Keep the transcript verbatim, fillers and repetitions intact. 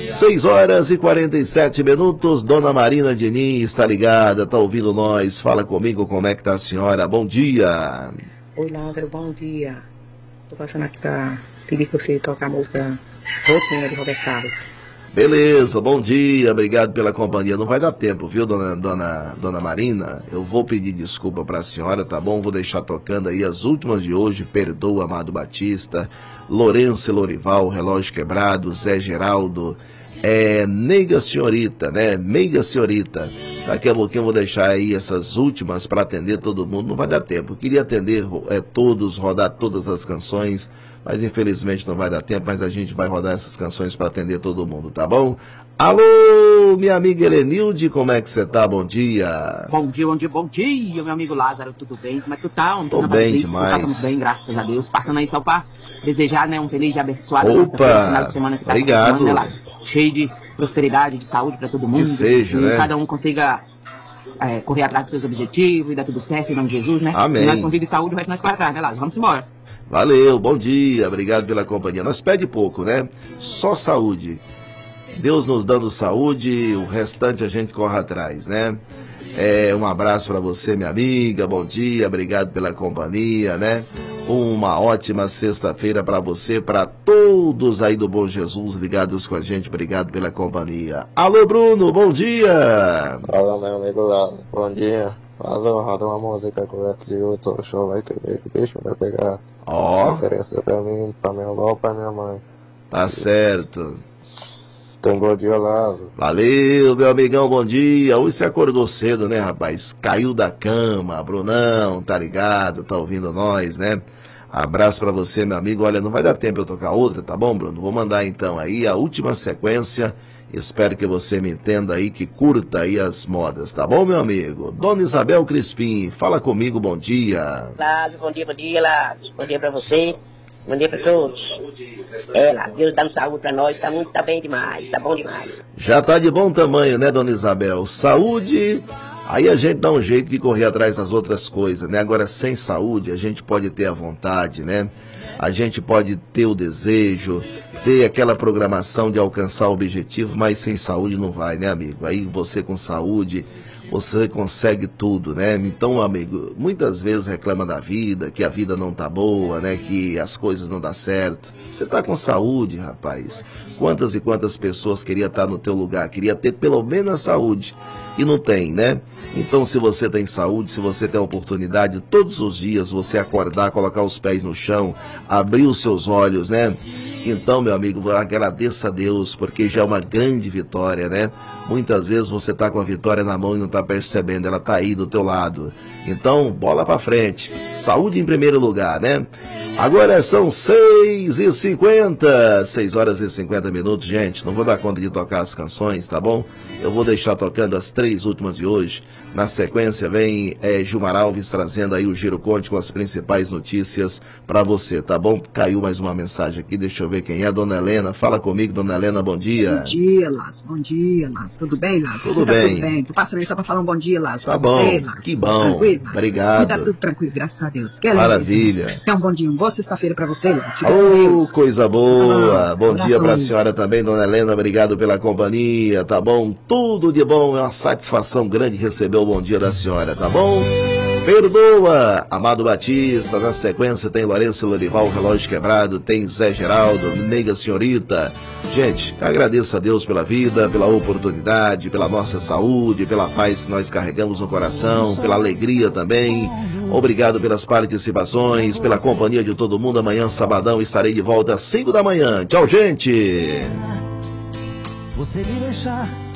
seis horas e quarenta e sete minutos, Dona Marina Diniz está ligada, está ouvindo nós, fala comigo, como é que tá a senhora? Bom dia. Oi, Lázaro, bom dia. Tô passando aqui para pedir que você toque a música Rotina de Roberto Carlos. Beleza, bom dia, obrigado pela companhia. Não vai dar tempo, viu, dona, dona, dona Marina? Eu vou pedir desculpa para a senhora, tá bom? Vou deixar tocando aí as últimas de hoje, Perdoa, Amado Batista, Lourenço e Lorival, Relógio Quebrado, Zé Geraldo, é, Neiga Senhorita, né? Meiga Senhorita. Daqui a pouquinho eu vou deixar aí essas últimas para atender todo mundo. Não vai dar tempo. Eu queria atender é, todos, rodar todas as canções, mas infelizmente não vai dar tempo, mas a gente vai rodar essas canções para atender todo mundo, tá bom? Alô, minha amiga Helenilde, como é que você tá? Bom dia. Bom dia, bom dia, bom dia, meu amigo Lázaro, tudo bem? Como é que tu tá? Tô bem demais. Estamos bem, graças a Deus. Passando aí só para desejar, né, um feliz e abençoado Opa, final de semana que tá obrigado. Né, Lázaro? Cheio de prosperidade, de saúde para todo mundo. Que seja, e né? cada um consiga é, correr atrás dos seus objetivos e dar tudo certo em nome de Jesus, né? Amém. E nós com vida e saúde, vai que nós correr atrás, né, Lázaro? Vamos embora. Valeu, bom dia, obrigado pela companhia. Nós pede pouco, né? Só saúde. Deus nos dando saúde, o restante a gente corre atrás, né? É, um abraço para você, minha amiga, bom dia, obrigado pela companhia, né? Uma ótima sexta-feira para você, para todos aí do Bom Jesus ligados com a gente, obrigado pela companhia. Alô, Bruno, bom dia! Fala, meu amigo Lázaro, bom dia. Lázaro, roda uma música com o Lex e o Tô Show, vai ter que deixa vai pegar. Ó, Referência pra mim, pra minha avó, pra minha mãe. tá certo. Então, bom dia, Lázaro. Valeu, meu amigão, bom dia. Hoje você acordou cedo, né, rapaz? Caiu da cama, Brunão, tá ligado? Tá ouvindo nós, né? Abraço pra você, meu amigo. Olha, não vai dar tempo eu tocar outra, tá bom, Bruno? Vou mandar então aí a última sequência. Espero que você me entenda aí, que curta aí as modas, tá bom, meu amigo? Dona Isabel Crispim, fala comigo, bom dia. Lázaro, bom dia, bom dia, Lázaro. Bom dia pra você, bom dia pra todos. É, Lázaro, Deus dando saúde pra nós, tá muito, tá bem demais, tá bom demais. Já tá de bom tamanho, né, Dona Isabel? Saúde, aí a gente dá um jeito de correr atrás das outras coisas, né? Agora, sem saúde, a gente pode ter a vontade, né? A gente pode ter o desejo, ter aquela programação de alcançar o objetivo, mas sem saúde não vai, né, amigo? Aí você com saúde, você consegue tudo, né? Então, amigo, muitas vezes reclama da vida, que a vida não tá boa, né? Que as coisas não dão certo. Você tá com saúde, rapaz. Quantas e quantas pessoas queriam estar no teu lugar, queria ter pelo menos a saúde e não tem, né? Então, se você tem saúde, se você tem a oportunidade, todos os dias você acordar, colocar os pés no chão, abrir os seus olhos, né? Então, meu amigo, agradeça a Deus, porque já é uma grande vitória, né? Muitas vezes você tá com a vitória na mão e não tá percebendo, ela tá aí do teu lado. Então, bola pra frente. Saúde em primeiro lugar, né? Agora são seis e cinquenta, seis horas e cinquenta minutos, gente. Não vou dar conta de tocar as canções, tá bom? Eu vou deixar tocando as três últimas de hoje. Na sequência vem é, Gilmar Alves trazendo aí o Giro Conte com as principais notícias para você, tá bom? Caiu mais uma mensagem aqui, deixa eu ver quem é. Dona Helena, fala comigo, Dona Helena, bom dia. Bom dia, Lázaro, bom dia, Lázaro. Tudo bem, Lázaro? Tudo tá bem. Tudo bem. Tô passando aí só para falar um bom dia, Lázaro. Tá bom, você, Lázaro. que bom. Tranquilo, Lázaro? Obrigado. E tá tudo tranquilo, graças a Deus. Que Maravilha. Isso, então, bom dia, uma boa sexta-feira para você, Lázaro. Fica com Oh, Deus. coisa boa. Ah, bom abração dia para a aí. senhora também, Dona Helena. Obrigado pela companhia, tá bom? Tudo de bom. É uma satisfação grande receber o bom dia da senhora, tá bom? Perdoa, Amado Batista. Na sequência tem Lourenço e Lorival, Relógio Quebrado. Tem Zé Geraldo, Neiga Senhorita. Gente, agradeço a Deus pela vida, pela oportunidade, pela nossa saúde, pela paz que nós carregamos no coração, pela alegria também. Obrigado pelas participações, pela companhia de todo mundo. Amanhã, sabadão, estarei de volta às cinco da manhã. Tchau, gente! Você me deixar